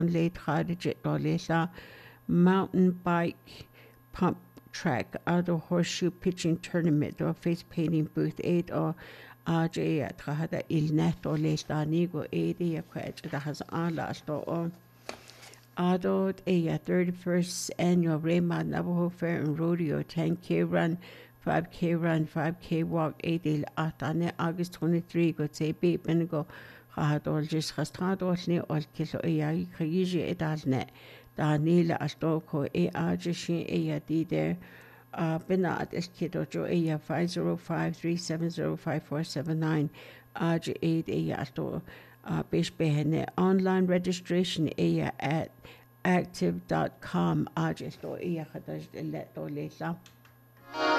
late Khadija mountain bike pump track other horseshoe pitching tournament or face painting booth 8 or RJ at Khada il net or late Danigo 80 a quetch that has on last or Adot a 31st annual Raymond Navajo Fair and Rodeo 10K run 5K walk 8 atane August 23 go say be benigo Khadol just Khastadol ne or kilo a Khayiji edalne Danila Astoko a Arjishin a there Benat Eskidojo a 505-370-5479 Arj 8 a Asto Bishbehene online registration at active.com Arjisto a Khadaj let